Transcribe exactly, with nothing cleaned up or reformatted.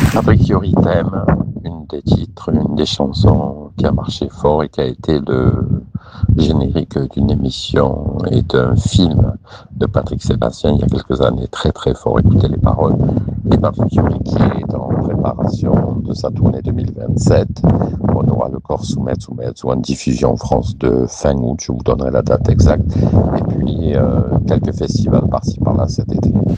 Patrick Fiori Thème, une des titres, une des chansons qui a marché fort et qui a été le générique d'une émission et d'un film de Patrick Sébastien il y a quelques années, très très fort. Écoutez les paroles. Et Patrick Fiori qui est en préparation de sa tournée deux mille vingt-sept, on aura le corps soumettre, soumettre ou en diffusion en France de fin août, je vous donnerai la date exacte, et puis euh, quelques festivals par-ci par-là cet été.